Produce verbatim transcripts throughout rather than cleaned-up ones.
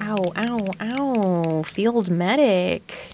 Ow, ow, ow. Field Medic.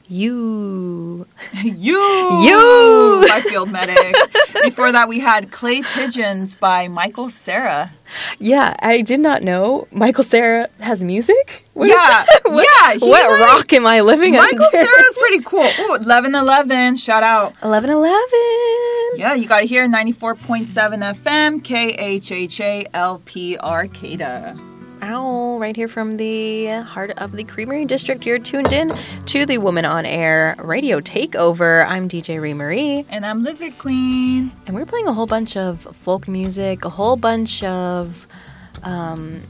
You. You. You. By Field Medic. Before that, we had Clay Pigeons by Michael Cera. Yeah, I did not know Michael Cera has music. What yeah. what, yeah. What like, rock am I living Michael under? Cera's pretty cool. Ooh, eleven eleven. Shout out. eleven eleven. Yeah, you got it here, ninety-four point seven F M, K H H A L P Arcata. Ow, right here from the heart of the Creamery District. You're tuned in to the Woman on Air Radio Takeover. I'm D J Ray Marie. And I'm Lizard Queen. And we're playing a whole bunch of folk music, a whole bunch of, um,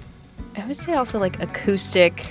I would say also like acoustic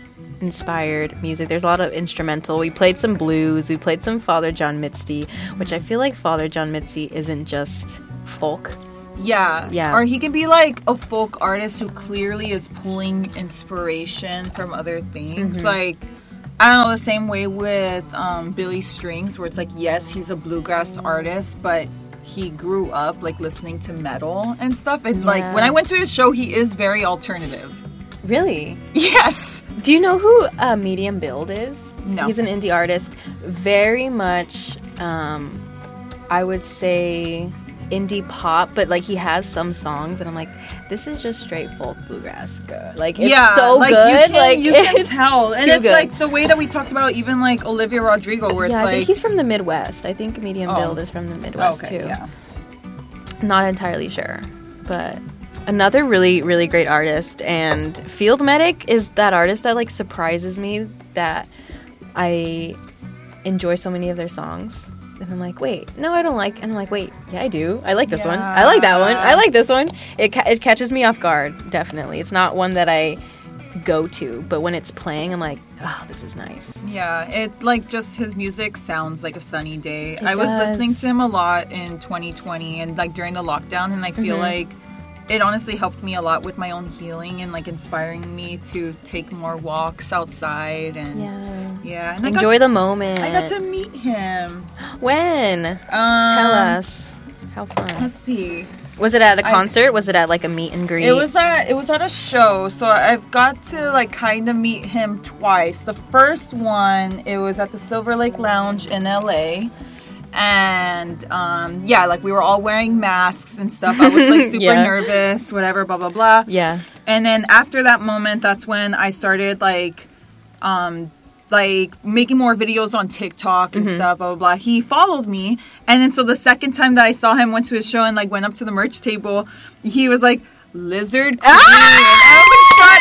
inspired music. There's a lot of instrumental. We played some blues. We played some Father John Misty, which I feel like Father John Misty isn't just folk. Yeah. Yeah. Or he can be like a folk artist who clearly is pulling inspiration from other things. Mm-hmm. Like, I don't know, the same way with um, Billy Strings, where it's like, yes, he's a bluegrass artist, but he grew up like listening to metal and stuff. And yeah. like, when I went to his show, he is very alternative. Really? Yes. Do you know who uh, Medium Build is? No. He's an indie artist. Very much, um, I would say, indie pop, but like he has some songs and I'm like, this is just straight folk bluegrass good. Like it's yeah, so like, good. You can, like you can tell. And it's good. like the way that we talked about even like Olivia Rodrigo, where yeah, it's I like, think he's from the Midwest. I think Medium oh. Build is from the Midwest okay, too. Yeah. Not entirely sure, but another really, really great artist. And Field Medic is that artist that like surprises me that I enjoy so many of their songs. And I'm like, wait, no, I don't like. And I'm like, wait, yeah, I do. I like this yeah. one. I like that one. I like this one. It ca- it catches me off guard, definitely. It's not one that I go to, but when it's playing, I'm like, oh, this is nice. Yeah, it like just his music sounds like a sunny day. It I was does. listening to him a lot in twenty twenty and like during the lockdown, and I feel Mm-hmm. like it honestly helped me a lot with my own healing and like inspiring me to take more walks outside and Yeah. yeah. And Enjoy I got, the moment. I got to meet him. When? Um, Tell us. How fun. Let's see. Was it at a I- concert? Was it at like a meet and greet? It was at it was at a show, so I've got to like kind of meet him twice. The first one, it was at the Silver Lake Lounge in L A. And um, yeah, like we were all wearing masks and stuff. I was like super Yeah. nervous, whatever, blah blah blah. Yeah. And then after that moment, that's when I started like, um, like making more videos on TikTok and Mm-hmm. stuff, blah blah blah. He followed me, and then so the second time that I saw him, went to his show and like went up to the merch table, he was like, "Lizard Queen," Ah! and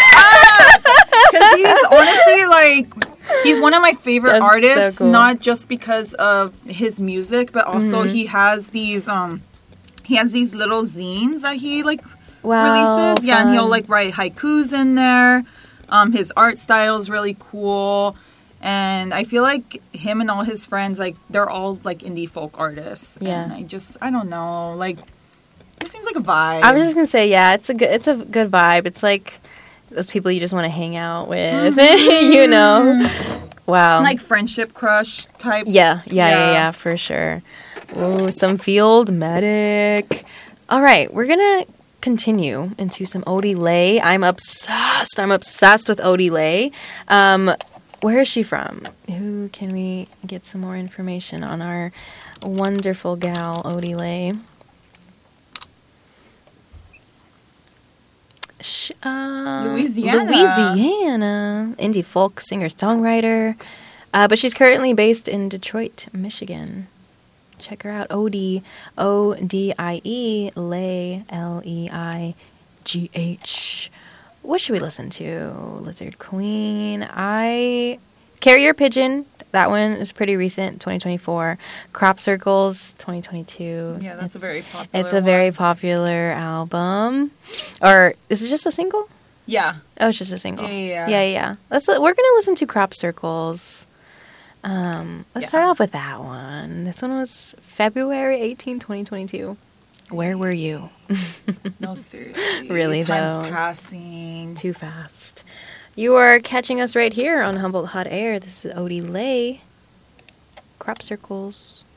I was like, "Shut up," because he's honestly like. He's one of my favorite That's artists, so cool. not just because of his music, but also Mm-hmm. he has these um he has these little zines that he like Wow, releases. Yeah, and he'll fun. like write haikus in there. Um his art style is really cool. And I feel like him and all his friends, like they're all like indie folk artists. Yeah. And I just I don't know, like it seems like a vibe. I was just gonna say, yeah, it's a good, it's a good vibe. It's like those people you just want to hang out with, Mm-hmm. you know. Wow. like friendship crush type. yeah, yeah, yeah, Yeah. yeah, for sure. Ooh, some Field Medic. All right, we're gonna continue into some Odie Lay. I'm obsessed. I'm obsessed with Odie Lay. Um, where is she from? Who can we get some more information on our wonderful gal Odie Lay? Sh- uh, Louisiana. Louisiana. Indie folk singer-songwriter. Uh, but she's currently based in Detroit, Michigan. Check her out. Odie. O D I E. Lay. L E I G H. What should we listen to? Lizard Queen. I... Carrier Pigeon. That one is pretty recent, twenty twenty-four. Crop Circles, twenty twenty-two. Yeah, that's It's- a very popular It's a very one. popular album. Or is it just a single? Yeah. Oh, it's just a single. Yeah, yeah, yeah. yeah, yeah. Let's. We're gonna listen to Crop Circles. Um, let's Yeah. start off with that one. This one was February eighteenth, twenty twenty-two. Where were you? No, seriously. Really, Time's though. passing. Too fast. You are catching us right here on Humboldt Hot Air. This is Odie Lay. Crop Circles.